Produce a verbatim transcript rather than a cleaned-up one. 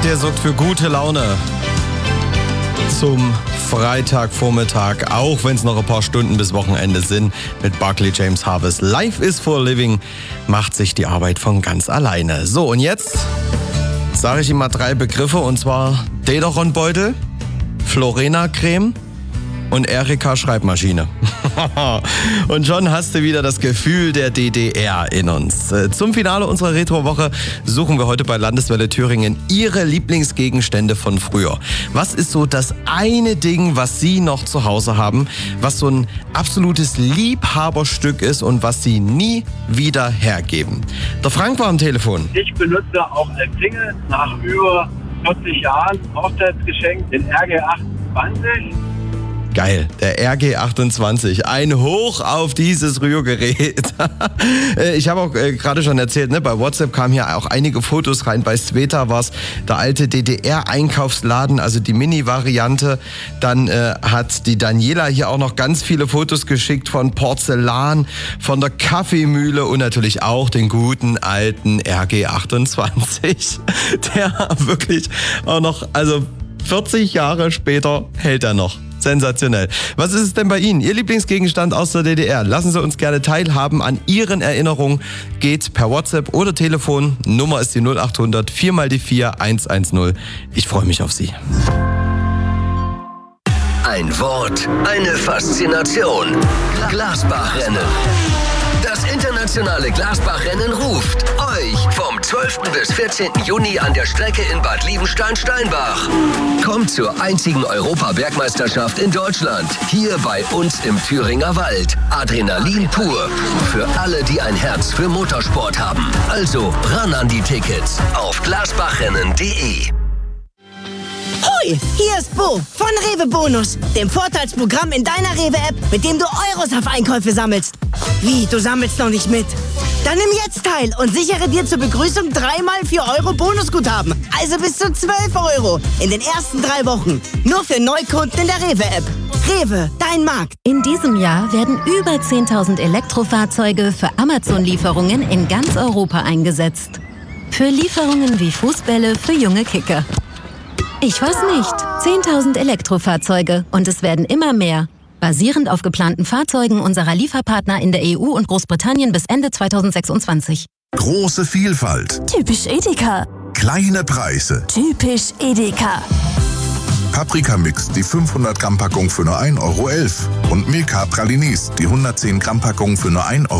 Der sorgt für gute Laune zum Freitagvormittag, auch wenn es noch ein paar Stunden bis Wochenende sind, mit Barclay James Harvest. Life is for living, macht sich die Arbeit von ganz alleine. So, und jetzt sage ich Ihnen mal drei Begriffe, und zwar Dederon-Beutel, Florena-Creme und Erika-Schreibmaschine. Und schon hast du wieder das Gefühl der D D R in uns. Zum Finale unserer Retro-Woche suchen wir heute bei Landeswelle Thüringen Ihre Lieblingsgegenstände von früher. Was ist so das eine Ding, was Sie noch zu Hause haben, was so ein absolutes Liebhaberstück ist und was Sie nie wieder hergeben? Der Frank war am Telefon. Ich benutze auch als Single nach über vierzig Jahren Hochzeitsgeschenk den R G achtundzwanzig. Geil, der R G achtundzwanzig. Ein Hoch auf dieses Rührgerät. Ich habe auch äh, gerade schon erzählt, ne, bei WhatsApp kamen hier auch einige Fotos rein. Bei Sveta war es der alte D D R-Einkaufsladen, also die Mini-Variante. Dann äh, hat die Daniela hier auch noch ganz viele Fotos geschickt von Porzellan, von der Kaffeemühle und natürlich auch den guten alten R G achtundzwanzig. Der wirklich auch noch, also vierzig Jahre später hält er noch. Sensationell. Was ist es denn bei Ihnen? Ihr Lieblingsgegenstand aus der D D R? Lassen Sie uns gerne teilhaben an Ihren Erinnerungen. Geht per WhatsApp oder Telefon. Nummer ist die null acht hundert vier mal die vier eins eins null. Ich freue mich auf Sie. Ein Wort, eine Faszination. Glasbachrennen. Das internationale Glasbachrennen ruft euch vom zwölften bis vierzehnten Juni an der Strecke in Bad Liebenstein-Steinbach. Kommt zur einzigen Europabergmeisterschaft in Deutschland. Hier bei uns im Thüringer Wald. Adrenalin pur. Für alle, die ein Herz für Motorsport haben. Also ran an die Tickets auf glasbachrennen punkt de. Hoi, hier ist Bo von Rewe Bonus, dem Vorteilsprogramm in deiner Rewe-App, mit dem du Euros auf Einkäufe sammelst. Wie, du sammelst noch nicht mit? Dann nimm jetzt teil und sichere dir zur Begrüßung dreimal vier Euro Bonusguthaben. Also bis zu zwölf Euro in den ersten drei Wochen. Nur für Neukunden in der Rewe-App. Rewe, dein Markt. In diesem Jahr werden über zehntausend Elektrofahrzeuge für Amazon-Lieferungen in ganz Europa eingesetzt. Für Lieferungen wie Fußbälle für junge Kicker. Ich weiß nicht. zehntausend Elektrofahrzeuge und es werden immer mehr. Basierend auf geplanten Fahrzeugen unserer Lieferpartner in der E U und Großbritannien bis Ende zweitausendsechsundzwanzig. Große Vielfalt. Typisch Edeka. Kleine Preise. Typisch Edeka. Paprika-Mix, die fünfhundert Gramm Packung für nur ein Euro elf. Und Milka Pralines, die hundertzehn Gramm Packung für nur ein Euro.